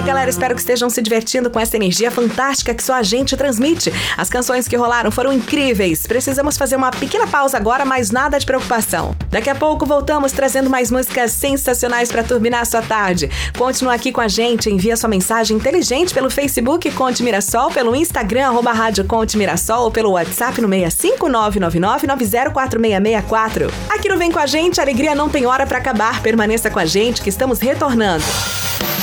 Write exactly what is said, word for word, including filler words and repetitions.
galera, espero que estejam se divertindo com essa energia fantástica que só a gente transmite. As canções que rolaram foram incríveis. Precisamos fazer uma pequena pausa agora, mas nada de preocupação. Daqui a pouco voltamos trazendo mais músicas sensacionais para turbinar a sua tarde. Continua aqui com a gente, envia sua mensagem inteligente pelo Facebook Conte Mirassol, pelo Instagram arroba Rádio Conte Mirassol ou pelo WhatsApp no seis cinco nove nove nove nove zero quatro seis seis quatro. Aqui no Vem Com a Gente, a alegria não tem hora para acabar. Permaneça com a gente que estamos retornando.